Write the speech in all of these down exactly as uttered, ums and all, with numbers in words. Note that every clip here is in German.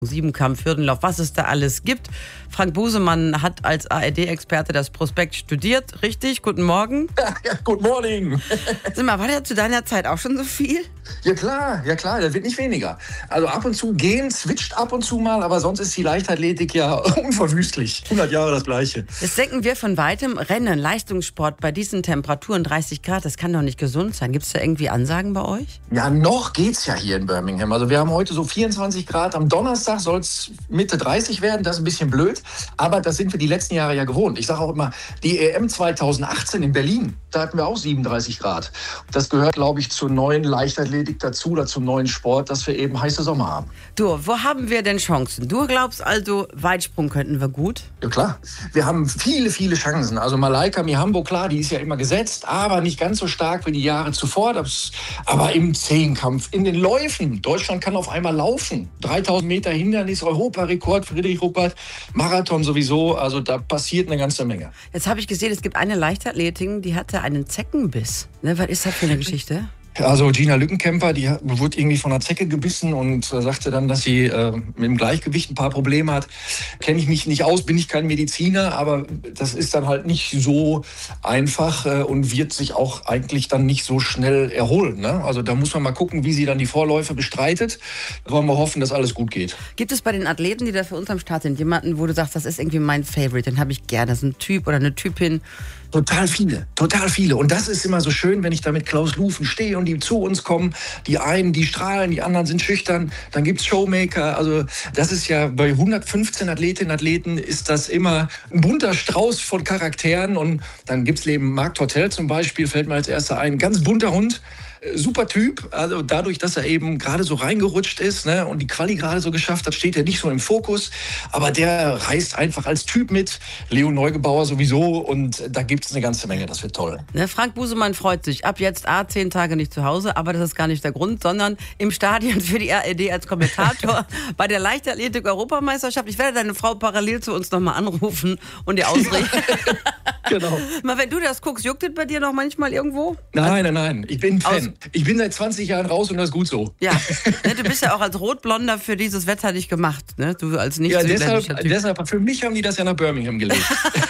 Siebenkampf, Hürdenlauf, was es da alles gibt. Frank Busemann hat als A R D-Experte das Prospekt studiert, richtig? Guten Morgen. Ja, ja, good morning. Sag mal, war der zu deiner Zeit auch schon so viel? Ja klar, ja klar, das wird nicht weniger. Also ab und zu gehen, switcht ab und zu mal, aber sonst ist die Leichtathletik ja unverwüstlich. hundert Jahre das Gleiche. Das denken wir von weitem. Rennen, Leistungssport bei diesen Temperaturen, dreißig Grad, das kann doch nicht gesund sein. Gibt es da irgendwie Ansagen bei euch? Ja, noch geht's ja hier in Birmingham. Also wir haben heute so vierundzwanzig Grad. Am Donnerstag soll es Mitte dreißig werden. Das ist ein bisschen blöd, aber das sind wir die letzten Jahre ja gewohnt. Ich sage auch immer, die E M zweitausendachtzehn in Berlin, da hatten wir auch siebenunddreißig Grad. Das gehört, glaube ich, zur neuen Leichtathletik dazu oder zum neuen Sport, dass wir eben heiße Sommer haben. Du, wo haben wir denn Chancen? Du glaubst also, Weitsprung könnten wir gut? Ja klar, wir haben viele, viele Chancen. Also Malaika Mihambo, klar, die ist ja immer gesetzt, aber nicht ganz so stark wie die Jahre zuvor. Das, aber im Zehnkampf, in den Läufen, Deutschland kann auf einmal laufen. dreitausend Meter Hindernis, Europarekord, Friedrich Ruppert, Marathon sowieso. Also da passiert eine ganze Menge. Jetzt habe ich gesehen, es gibt eine Leichtathletin, die hatte einen Zeckenbiss. Ne, was ist das für eine Geschichte? Also Gina Lückenkämper, die wurde irgendwie von einer Zecke gebissen und äh, sagte dann, dass sie äh, mit dem Gleichgewicht ein paar Probleme hat. Kenne ich mich nicht aus, bin ich kein Mediziner, aber das ist dann halt nicht so einfach äh, und wird sich auch eigentlich dann nicht so schnell erholen. Ne? Also da muss man mal gucken, wie sie dann die Vorläufe bestreitet. Da wollen wir hoffen, dass alles gut geht. Gibt es bei den Athleten, die da für uns am Start sind, jemanden, wo du sagst, das ist irgendwie mein Favorite, den habe ich gerne, das ist ein Typ oder eine Typin? Total viele, total viele. Und das ist immer so schön, wenn ich da mit Klaus Lufen stehe und die zu uns kommen. Die einen, die strahlen, die anderen sind schüchtern. Dann gibt's Showmaker. Also das ist ja bei hundertfünfzehn Athletinnen und Athleten ist das immer ein bunter Strauß von Charakteren. Und dann gibt's neben Marc Tortel zum Beispiel, fällt mir als erster ein, ganz bunter Hund. Super Typ, also dadurch, dass er eben gerade so reingerutscht ist, ne, und die Quali gerade so geschafft hat, steht er nicht so im Fokus, aber der reist einfach als Typ mit, Leo Neugebauer sowieso, und da gibt es eine ganze Menge, das wird toll. Ne, Frank Busemann freut sich, ab jetzt A, zehn Tage nicht zu Hause, aber das ist gar nicht der Grund, sondern im Stadion für die A R D als Kommentator bei der Leichtathletik-Europameisterschaft. Ich werde deine Frau parallel zu uns nochmal anrufen und dir ausrichten. Genau. Mal, wenn du das guckst, juckt es bei dir noch manchmal irgendwo? Nein, nein, nein, ich bin Fan. Aus Ich bin seit zwanzig Jahren raus und das ist gut so. Ja, ne, du bist ja auch als Rotblonder für dieses Wetter nicht gemacht, ne? Du als nicht Ja, südländischer deshalb, Typ. deshalb, für mich haben die das ja nach Birmingham gelegt.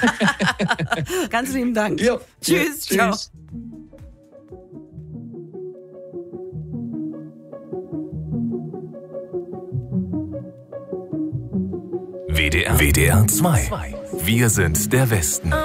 Ganz lieben Dank. Ja, Tschüss, ja, ciao. tschüss. W D R, W D R zwei. Wir sind der Westen.